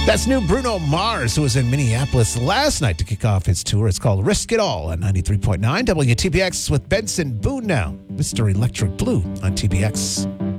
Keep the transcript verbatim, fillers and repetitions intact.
That's new Bruno Mars, who was in Minneapolis last night to kick off his tour. It's called Risk It All on ninety-three point nine W T B X with Benson Boone now. Mister Electric Blue on T B X.